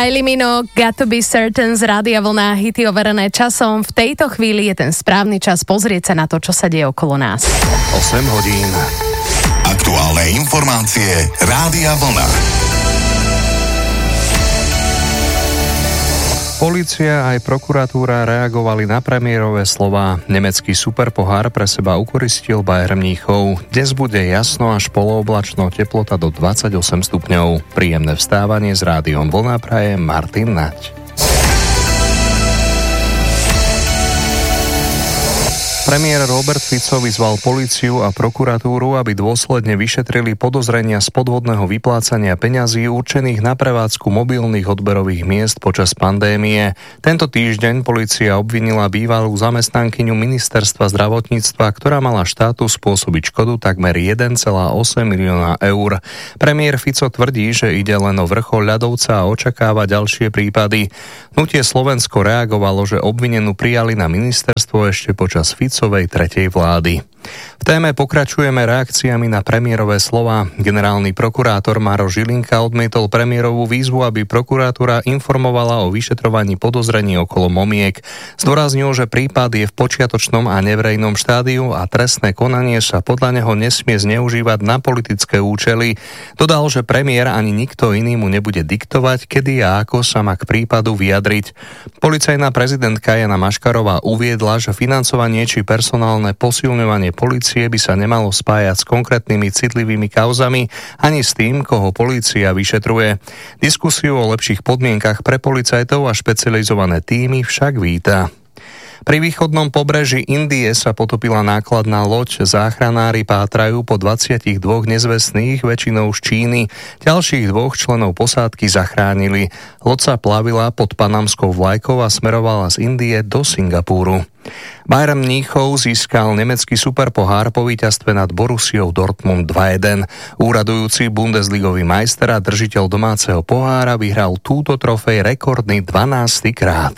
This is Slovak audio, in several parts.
Kylie Minogue, Got to be certain z Rádia Vlna, hity overené časom. V tejto chvíli je ten správny čas pozrieť sa na to, čo sa deje okolo nás. 8 hodín. Aktuálne informácie Rádia Vlna. Polícia aj prokuratúra reagovali na premiérové slová. Nemecký superpohár pre seba ukoristil Bayern Mníchov. Dnes bude jasno až polooblačno, teplota do 28 stupňov. Príjemné vstávanie s Rádiom Vlna praje Martin Nať. Premiér Robert Fico vyzval políciu a prokuratúru, aby dôsledne vyšetrili podozrenia z podvodného vyplácania peňazí určených na prevádzku mobilných odberových miest počas pandémie. Tento týždeň polícia obvinila bývalú zamestnankyňu ministerstva zdravotníctva, ktorá mala štátu spôsobiť škodu takmer 1,8 milióna eur. Premiér Fico tvrdí, že ide len o vrchol ľadovca a očakáva ďalšie prípady. Hnutie Slovensko reagovalo, že obvinenú prijali na ministerstvo ešte počas Ficovej tretej vlády. V téme pokračujeme reakciami na premiérové slová. Generálny prokurátor Maro Žilinka odmietol premiérovú výzvu, aby prokuratúra informovala o vyšetrovaní podozrení okolo momiek. Zdôraznil, že prípad je v počiatočnom a neverejnom štádiu a trestné konanie sa podľa neho nesmie zneužívať na politické účely. Dodal, že premiér ani nikto iný mu nebude diktovať, kedy a ako sa má k prípadu vyjadriť. Policajná prezidentka Jana Maškarová uviedla, že financovanie či personálne posilňovanie polície by sa nemalo spájať s konkrétnymi citlivými kauzami ani s tým, koho polícia vyšetruje. Diskusiu o lepších podmienkach pre policajtov a špecializované tímy však víta. Pri východnom pobreží Indie sa potopila nákladná loď. Záchranári pátrajú po 22 nezvestných, väčšinou z Číny. Ďalších 2 členov posádky zachránili. Loď sa plavila pod panamskou vlajkou a smerovala z Indie do Singapúru. Bayern Mníchov získal nemecký superpohár po víťazstve nad Borussiou Dortmund 2-1. Úradujúci bundesligový majster a držiteľ domáceho pohára vyhral túto trofej rekordný 12. krát.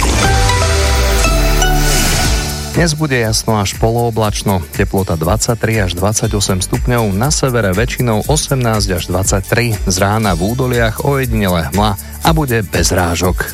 Dnes bude jasno až polooblačno, teplota 23 až 28 stupňov, na severe väčšinou 18 až 23, z rána v údoliach ojedinele hmla a bude bez rážok.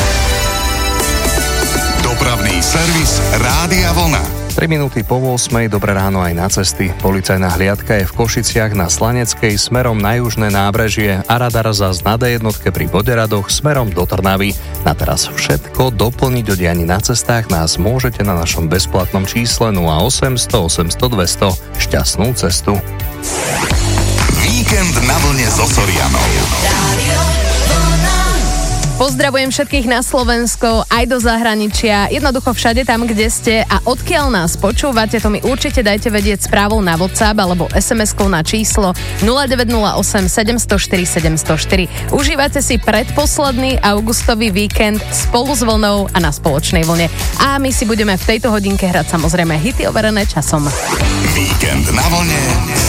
Dopravný servis Rádia Vlna. 3 minúty po 8, dobré ráno aj na cesty. Policajná hliadka je v Košiciach na Slaneckej smerom na južné nábrežie a radar zas na D1 pri Voderadoch smerom do Trnavy. Na teraz všetko, doplniť o dianí na cestách nás môžete na našom bezplatnom čísle 0800 800 200. Šťastnú cestu. Víkend na vlne so Sorianou. Pozdravujem všetkých na Slovensko, aj do zahraničia, jednoducho všade tam, kde ste a odkiaľ nás počúvate, to mi určite dajte vedieť správou na WhatsApp alebo SMS-kou na číslo 0908 704 704. Užívate si predposledný augustový víkend spolu s Vlnou a na spoločnej vlne. A my si budeme v tejto hodinke hrať samozrejme hity overené časom. Víkend na vlne